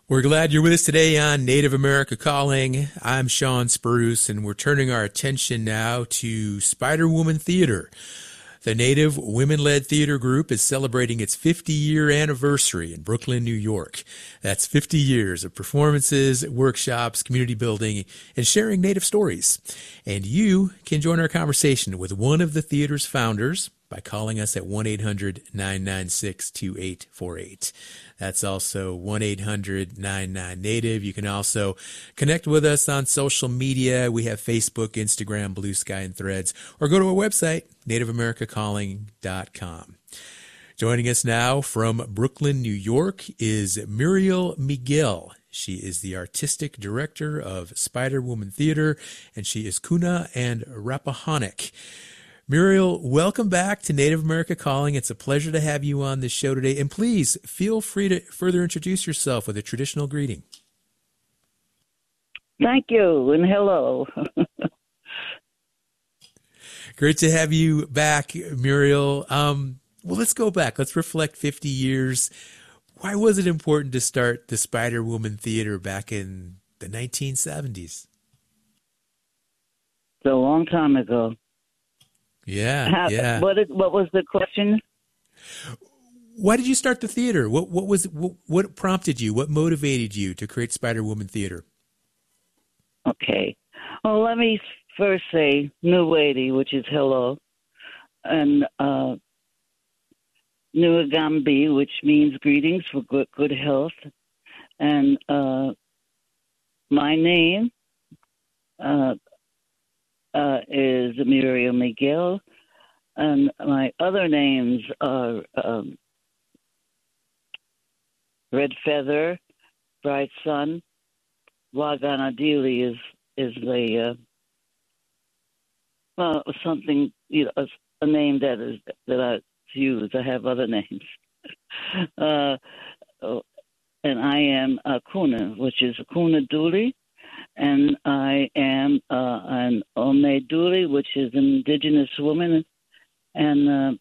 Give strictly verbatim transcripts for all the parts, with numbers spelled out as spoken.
We're glad you're with us today on Native America Calling. I'm Sean Spruce, and we're turning our attention now to Spider Woman Theater. The Native women-led theater group is celebrating its fifty-year anniversary in Brooklyn, New York. That's fifty years of performances, workshops, community building, and sharing Native stories. And you can join our conversation with one of the theater's founders by calling us at one eight hundred nine nine six two eight four eight. That's also one eight hundred nine nine Native. You can also connect with us on social media. We have Facebook, Instagram, Blue Sky, and Threads. Or go to our website, native america calling dot com. Joining us now from Brooklyn, New York is Muriel Miguel. She is the artistic director of Spider Woman Theater, and she is Kuna and Rappahannock. Muriel, welcome back to Native America Calling. It's a pleasure to have you on this show today. And please feel free to further introduce yourself with a traditional greeting. Thank you, and hello. Great to have you back, Muriel. Um, well, let's go back. Let's reflect fifty years. Why was it important to start the Spider Woman Theater back in the nineteen seventies? It's a long time ago. Yeah, How, yeah. What, is, what was the question? Why did you start the theater? What what was what, what prompted you? What motivated you to create Spider Woman Theater? Okay. Well, let me first say Nuwadi, which is hello, and uh, Nuagambi, which means greetings for good, good health, and uh, my name uh, uh, is Muriel Miguel, and my other names are um, Red Feather, Bright Sun. Waganadili is is the uh, well something you know a, a name that is that I use. I have other names, uh, and I am a Kuna, which is Kuna Duli, and I am uh, an Ome Duli, which is an indigenous woman, and uh,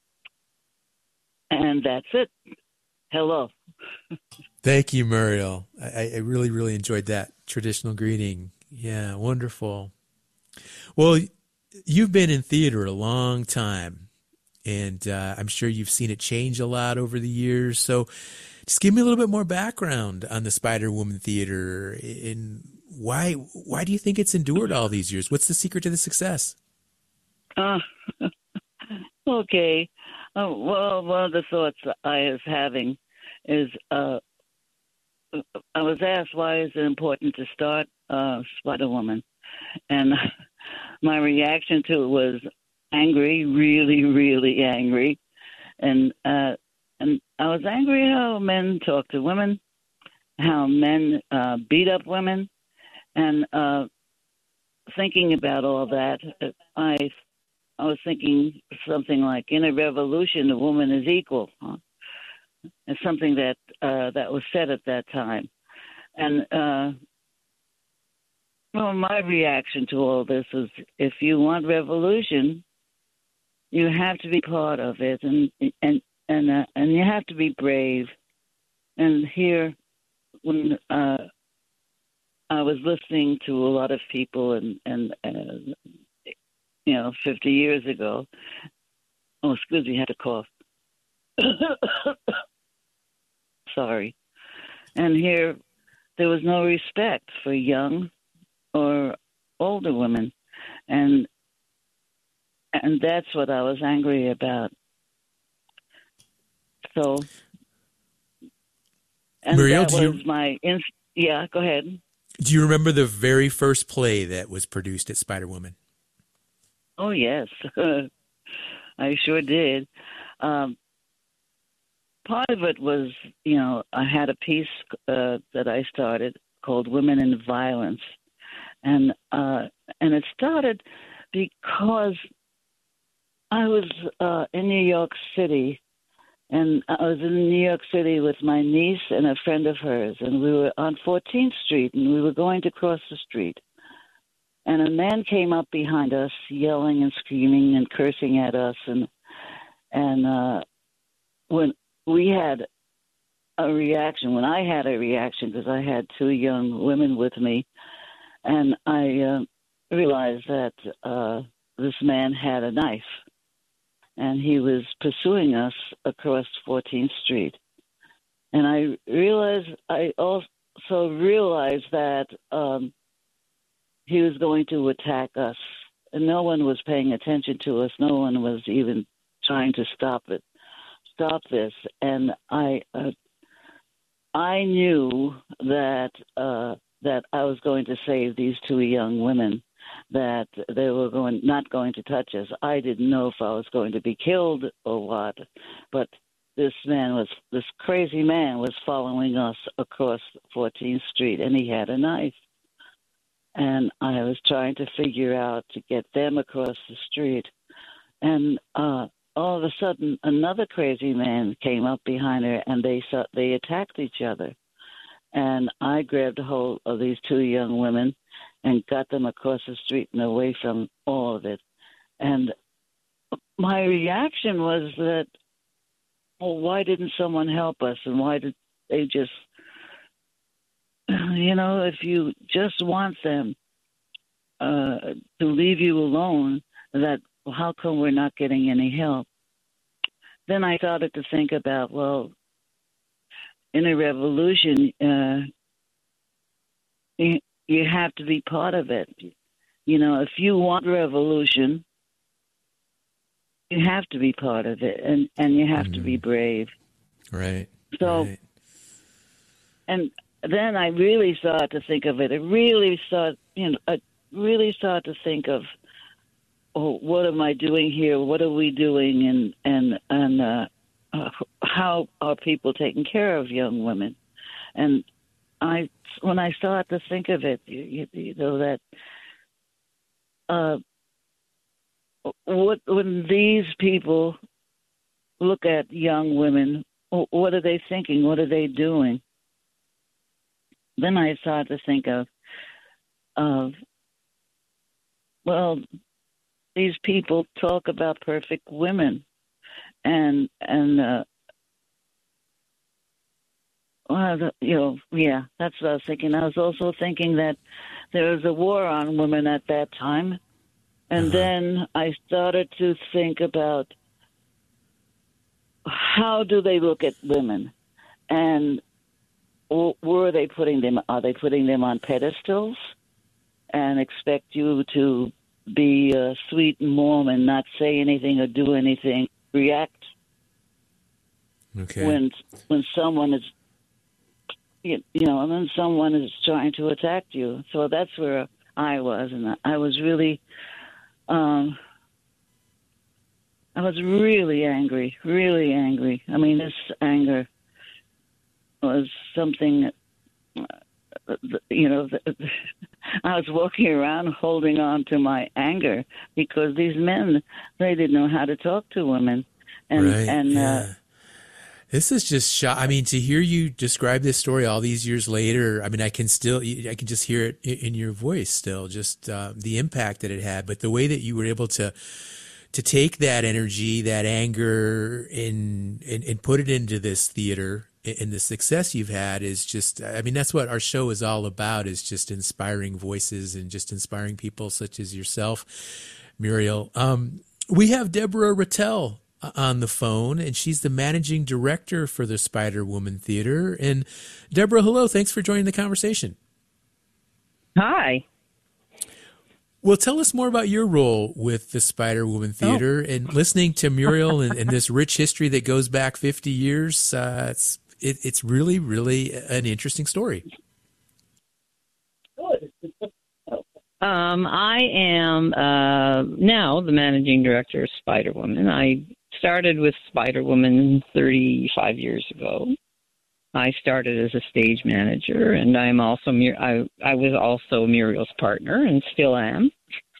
and that's it. Hello. Thank you, Muriel. I, I really, really enjoyed that traditional greeting. Yeah, wonderful. Well, you've been in theater a long time, and uh, I'm sure you've seen it change a lot over the years. So just give me a little bit more background on the Spider Woman Theater, and why why do you think it's endured all these years? What's the secret to the success? Uh, okay. Uh, well, one of the thoughts I was having is uh, I was asked why is it important to start uh, Spider Woman, and my reaction to it was angry, really, really angry, and uh, and I was angry how men talk to women, how men uh, beat up women, and uh, thinking about all that, I I was thinking something like, in a revolution, a woman is equal. Huh? It's something that uh, that was said at that time. And uh, well, my reaction to all this is, if you want revolution, you have to be part of it, and and and uh, and you have to be brave. And here, when uh, I was listening to a lot of people, and and uh, you know, fifty years ago. Oh, excuse me, I had a cough. Sorry. And here, there was no respect for young or older women, and and that's what I was angry about. So, and Muriel, that do you, was my inst- yeah. Go ahead. Do you remember the very first play that was produced at Spider Woman? Oh yes, I sure did. Um, part of it was, you know, I had a piece uh, that I started called "Women in Violence," and uh, and it started because I was uh, in New York City, and I was in New York City with my niece and a friend of hers, and we were on fourteenth Street, and we were going to cross the street. And a man came up behind us, yelling and screaming and cursing at us. And and uh, when we had a reaction, when I had a reaction, because I had two young women with me, and I uh, realized that uh, this man had a knife, and he was pursuing us across fourteenth Street. And I realized, I also realized that um, he was going to attack us. And no one was paying attention to us. No one was even trying to stop it, stop this. And I, uh, I knew that uh, that I was going to save these two young women, that they were going not going to touch us. I didn't know if I was going to be killed or what, but this man was, this crazy man was following us across fourteenth Street, and he had a knife. And I was trying to figure out to get them across the street. And uh, all of a sudden, another crazy man came up behind her, and they saw, they attacked each other. And I grabbed a hold of these two young women and got them across the street and away from all of it. And my reaction was that, well, why didn't someone help us? And why did they just, you know, if you just want them uh, to leave you alone, that well, how come we're not getting any help? Then I started to think about, well, in a revolution, uh, you, you have to be part of it. You know, if you want revolution, you have to be part of it, and, and you have mm-hmm. to be brave. Right. So, right. and then I really started to think of it. I really started, you know, I really started to think of, oh, what am I doing here? What are we doing? And and and uh, uh, how are people taking care of young women? And I, when I started to think of it, you, you know that. Uh, What when these people look at young women, what are they thinking? What are they doing? Then I started to think of, of well, these people talk about perfect women, and and uh, well, you know, yeah, that's what I was thinking. I was also thinking that there was a war on women at that time. And uh-huh. then I started to think about how do they look at women, and were they putting them? Are they putting them on pedestals and expect you to be uh, sweet and warm and not say anything or do anything, react okay. when when someone is you, you know, and then someone is trying to attack you? So that's where I was, and I was really. Um, I was really angry, really angry. I mean, this anger was something, uh, you know, I was walking around holding on to my anger because these men, they didn't know how to talk to women. And, right, and, yeah. uh, This is just shock. I mean, to hear you describe this story all these years later, I mean, I can still, I can just hear it in your voice still, just uh, the impact that it had. But the way that you were able to to take that energy, that anger, and and, and put it into this theater, and the success you've had is just, I mean, that's what our show is all about, is just inspiring voices and just inspiring people such as yourself, Muriel. Um, we have Deborah Rattel on the phone, and she's the managing director for the Spider Woman Theater. And Deborah, hello. Thanks for joining the conversation. Hi. Well, tell us more about your role with the Spider Woman Theater. Oh. And listening to Muriel and, and this rich history that goes back fifty years, uh, it's it, it's really, really an interesting story. Um, I am uh, now the managing director of Spider Woman. I started with Spider Woman thirty-five years ago. I started as a stage manager, and I'm also I I was also Muriel's partner, and still am.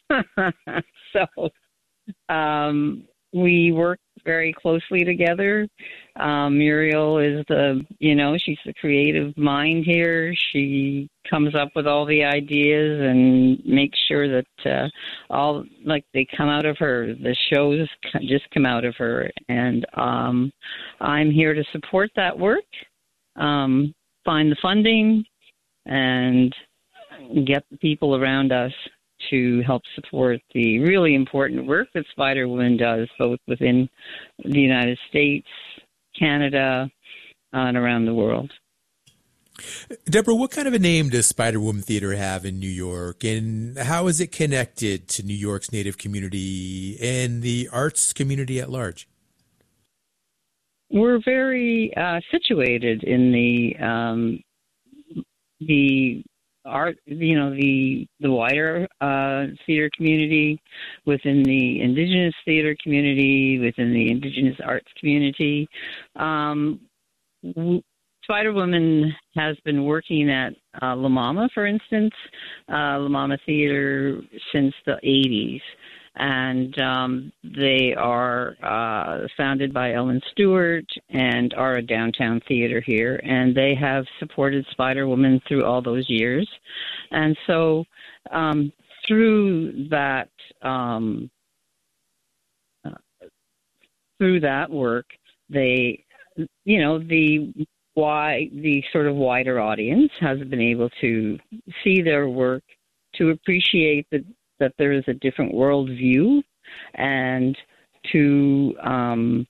so um, we work very closely together. Um, Muriel is the you know she's the creative mind here. She comes up with all the ideas and makes sure that uh, all like they come out of her. The shows just come out of her, and um, I'm here to support that work. um, find the funding and get the people around us to help support the really important work that Spider Woman does, both within the United States, Canada, uh, and around the world. Deborah, what kind of a name does Spider Woman Theater have in New York, and how is it connected to New York's Native community and the arts community at large? We're very uh, situated in the um, the art, you know, the the wider uh, theater community, within the Indigenous theater community, within the Indigenous arts community. Um, w- Spider Woman has been working at uh, La Mama, for instance, uh, La Mama Theater since the eighties. And um, they are uh, founded by Ellen Stewart and are a downtown theater here. And they have supported Spider Woman through all those years. And so um, through that um, uh, through that work, they, you know, the why the sort of wider audience has been able to see their work, to appreciate the that there is a different worldview, and to um,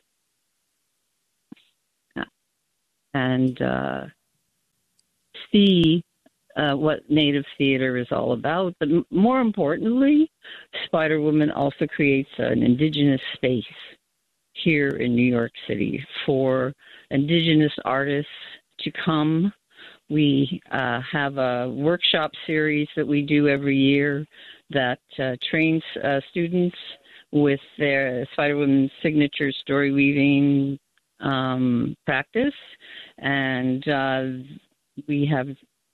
and uh, see uh, what Native theater is all about. But more importantly, Spider Woman also creates an Indigenous space here in New York City for Indigenous artists to come. We uh, have a workshop series that we do every year that uh, trains uh, students with their Spider Woman's signature story weaving um, practice. And uh, we have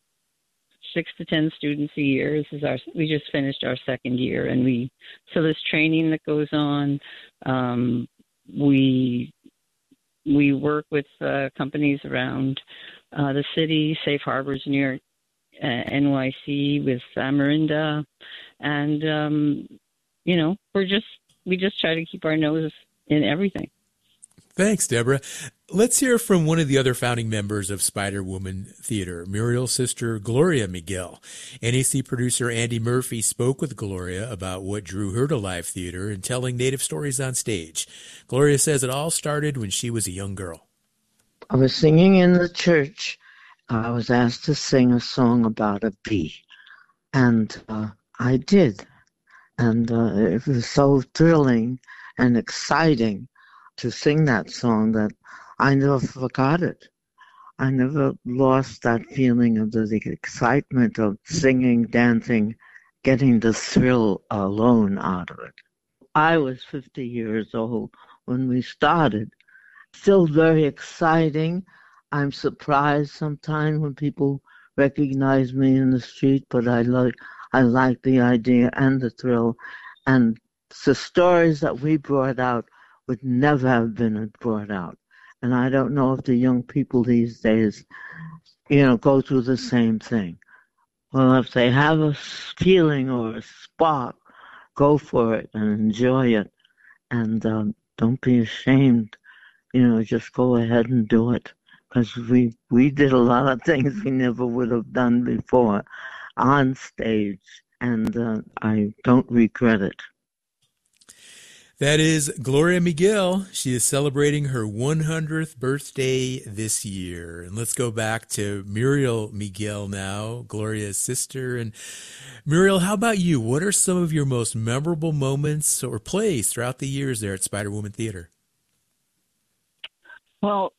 six to ten students a year. This is our, we just finished our second year. And we, so there's training that goes on. Um, we, we work with uh, companies around uh, the city, Safe Harbors, New York, uh, N Y C, with Amarinda. And, um, you know, we're just, we just try to keep our nose in everything. Thanks, Deborah. Let's hear from one of the other founding members of Spider Woman Theater, Muriel's sister, Gloria Miguel. N A C producer Andy Murphy spoke with Gloria about what drew her to live theater and telling Native stories on stage. Gloria says it all started when she was a young girl. I was singing in the church. I was asked to sing a song about a bee, and uh, I did. And uh, it was so thrilling and exciting to sing that song that I never forgot it. I never lost that feeling of the, the excitement of singing, dancing, getting the thrill alone out of it. I was fifty years old when we started. Still very exciting. I'm surprised sometimes when people recognize me in the street, but I like I like the idea and the thrill. And the stories that we brought out would never have been brought out. And I don't know if the young people these days, you know, go through the same thing. Well, if they have a feeling or a spark, go for it and enjoy it. And um, don't be ashamed. You know, just go ahead and do it. Because we, we did a lot of things we never would have done before on stage. And uh, I don't regret it. That is Gloria Miguel. She is celebrating her one hundredth birthday this year. And let's go back to Muriel Miguel now, Gloria's sister. And Muriel, how about you? What are some of your most memorable moments or plays throughout the years there at Spider Woman Theater? Well,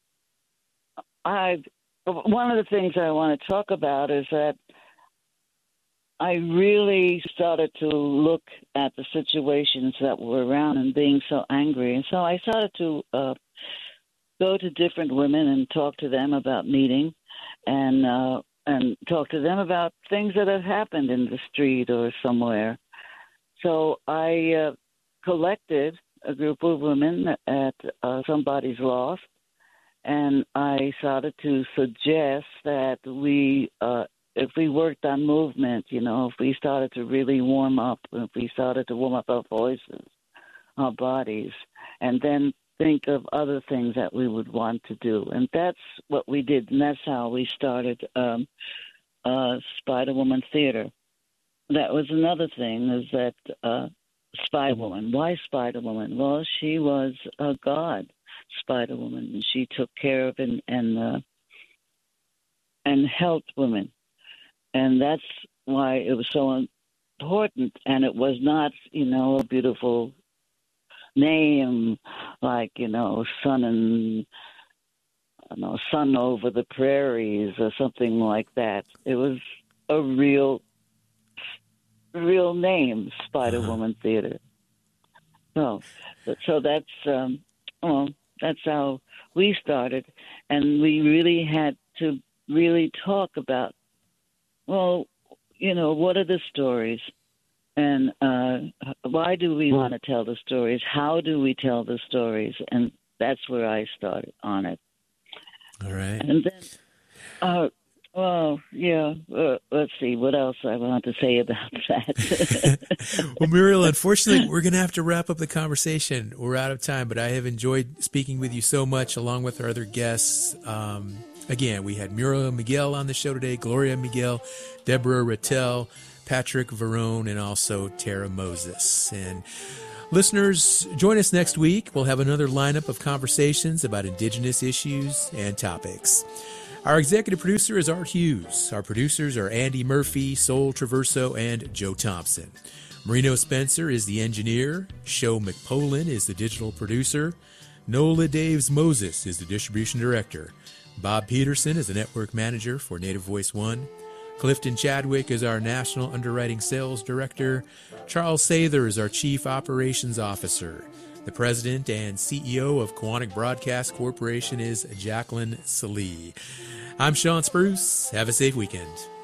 I one of the things I want to talk about is that I really started to look at the situations that were around and being so angry. And so I started to uh, go to different women and talk to them about meeting and uh, and talk to them about things that have happened in the street or somewhere. So I uh, collected a group of women at uh, Somebody's Loft, and I started to suggest that we uh, if we worked on movement, you know, if we started to really warm up, if we started to warm up our voices, our bodies, and then think of other things that we would want to do. And that's what we did, and that's how we started um, uh, Spider-Woman Theater. That was another thing, is that uh, Spider-Woman. Why Spider-Woman? Well, she was a god, Spider-Woman, and she took care of and and, uh, and helped women. And that's why it was so important, and it was not, you know, a beautiful name like, you know, sun and I don't know, sun over the prairies or something like that. It was a real, real name, Spider-Woman uh-huh. Theater. So, so that's um, well, that's how we started, and we really had to really talk about, well, you know, what are the stories? And uh, why do we want to tell the stories? How do we tell the stories? And that's where I started on it. All right. And then, uh, well, yeah, uh, let's see what else I want to say about that. Well, Muriel, unfortunately, we're going to have to wrap up the conversation. We're out of time, but I have enjoyed speaking with you so much, along with our other guests. Um, again, we had Muriel Miguel on the show today, Gloria Miguel, Deborah Rattel, Patrick Verone, and also Tara Moses. And listeners, join us next week. We'll have another lineup of conversations about Indigenous issues and topics. Our executive producer is Art Hughes. Our producers are Andy Murphy, Sol Traverso, and Joe Thompson. Marino Spencer is the engineer. Sho McPolin is the digital producer. Nola Daves Moses is the distribution director. Bob Peterson is the network manager for Native Voice One. Clifton Chadwick is our National Underwriting Sales Director. Charles Sather is our Chief Operations Officer. The President and C E O of Quantic Broadcast Corporation is Jacqueline Salee. I'm Sean Spruce. Have a safe weekend.